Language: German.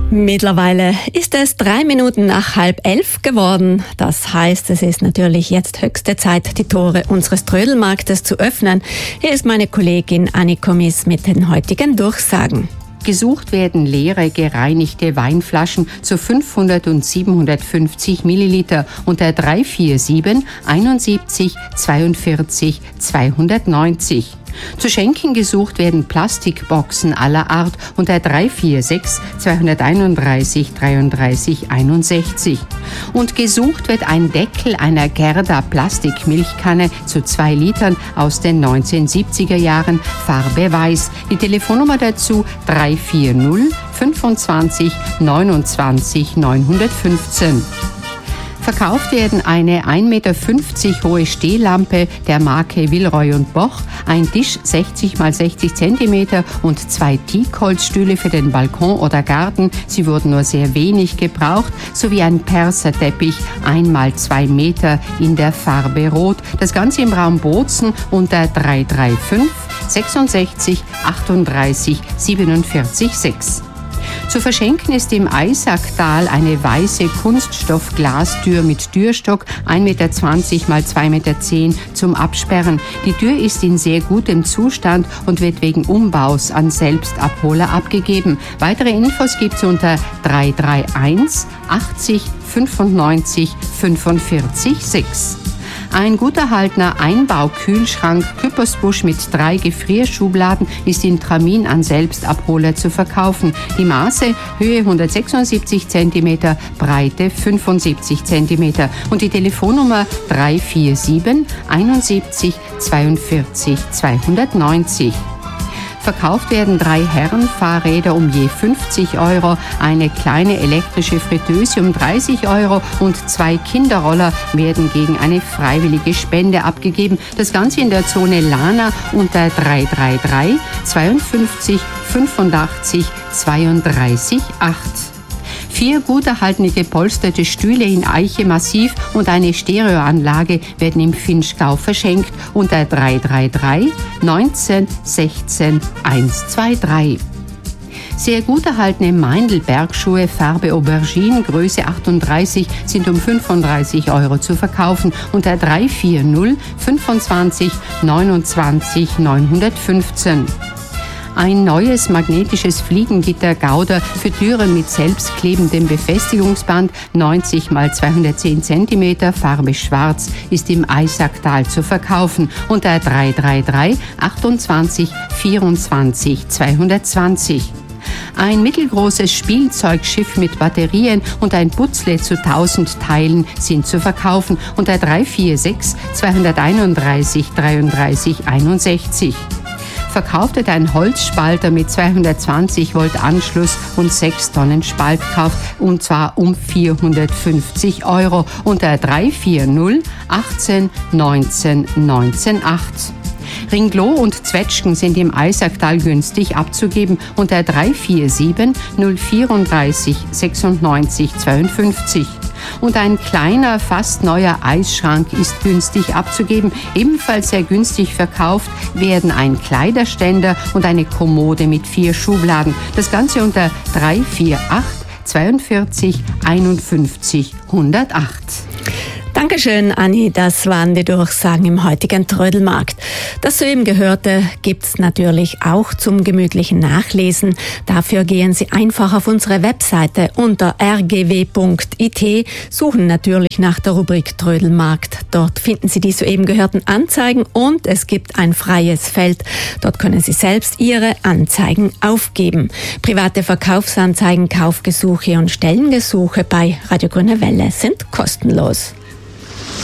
Mittlerweile ist es 3 Minuten nach 10:30 geworden. Das heißt, es ist natürlich jetzt höchste Zeit, die Tore unseres Trödelmarktes zu öffnen. Hier ist meine Kollegin Anni Komis mit den heutigen Durchsagen. Gesucht werden leere, gereinigte Weinflaschen zu 500 und 750 Milliliter unter 347 71 42 290. Zu schenken gesucht werden Plastikboxen aller Art unter 346 231 33 61. Und gesucht wird ein Deckel einer Gerda Plastikmilchkanne zu 2 Litern aus den 1970er Jahren, Farbe weiß. Die Telefonnummer dazu 340 25 29 915. Verkauft werden eine 1,50 Meter hohe Stehlampe der Marke Villeroy & Boch, ein Tisch 60 x 60 cm und 2 Teakholzstühle für den Balkon oder Garten, sie wurden nur sehr wenig gebraucht, sowie ein Perserteppich 1 x 2 Meter in der Farbe Rot. Das Ganze im Raum Bozen unter 335 66 38 47 6. Zu verschenken ist im Eisacktal eine weiße Kunststoff-Glastür mit Türstock 1,20 Meter x 2,10 Meter zum Absperren. Die Tür ist in sehr gutem Zustand und wird wegen Umbaus an Selbstabholer abgegeben. Weitere Infos gibt's unter 331 80 95 45 6. Ein gut erhaltener Einbaukühlschrank Küppersbusch mit 3 Gefrierschubladen ist in Tramin an Selbstabholer zu verkaufen. Die Maße: Höhe 176 cm, Breite 75 cm und die Telefonnummer 347 71 42 290. Verkauft werden 3 Herrenfahrräder um je 50 €, eine kleine elektrische Fritteuse um 30 € und 2 Kinderroller werden gegen eine freiwillige Spende abgegeben. Das Ganze in der Zone Lana unter 333 52 85 32 8. 4 gut erhaltene gepolsterte Stühle in Eiche Massiv und eine Stereoanlage werden im Vinschgau verschenkt unter 333 19 16 123. Sehr gut erhaltene Meindl-Bergschuhe Farbe Aubergine, Größe 38, sind um 35 € zu verkaufen unter 340 25 29 915. Ein neues magnetisches Fliegengitter Gauder für Türen mit selbstklebendem Befestigungsband 90 x 210 cm, Farbe schwarz, ist im Eisacktal zu verkaufen unter 333 28 24 220. Ein mittelgroßes Spielzeugschiff mit Batterien und ein Putzle zu 1000 Teilen sind zu verkaufen unter 346 231 33 61. Verkauft wird ein Holzspalter mit 220 Volt Anschluss und 6 Tonnen Spaltkraft und zwar um 450 € unter 340 18 19 19 8. Ringloh und Zwetschgen sind im Eisacktal günstig abzugeben unter 347 034 96 52. Und ein kleiner, fast neuer Eisschrank ist günstig abzugeben. Ebenfalls sehr günstig verkauft werden ein Kleiderständer und eine Kommode mit 4 Schubladen. Das Ganze unter 348 42 51 108. Dankeschön, Anni. Das waren die Durchsagen im heutigen Trödelmarkt. Das soeben Gehörte gibt's natürlich auch zum gemütlichen Nachlesen. Dafür gehen Sie einfach auf unsere Webseite unter rgw.it, suchen natürlich nach der Rubrik Trödelmarkt. Dort finden Sie die soeben gehörten Anzeigen und es gibt ein freies Feld. Dort können Sie selbst Ihre Anzeigen aufgeben. Private Verkaufsanzeigen, Kaufgesuche und Stellengesuche bei Radio Grüne Welle sind kostenlos.